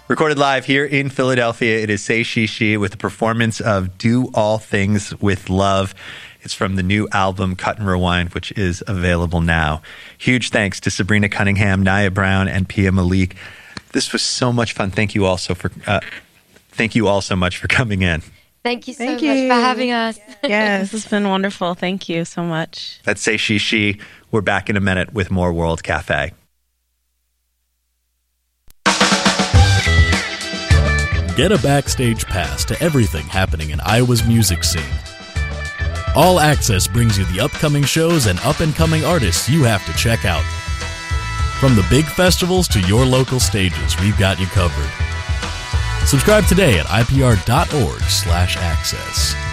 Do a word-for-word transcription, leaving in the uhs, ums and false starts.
Recorded live here in Philadelphia, it is Say She She with the performance of Do All Things with Love. It's from the new album Cut and Rewind, which is available now. Huge thanks to Sabrina Cunningham, Naya Brown, and Pia Malik. This was so much fun. Thank you also for uh, thank you all so much for coming in. Thank you so Thank much you. for having us. Yes, it's been wonderful. Thank you so much. That's Say She She. We're back in a minute with more World Cafe. Get a backstage pass to everything happening in Iowa's music scene. All Access brings you the upcoming shows and up-and-coming artists you have to check out. From the big festivals to your local stages, we've got you covered. Subscribe today at I P R dot org slash access.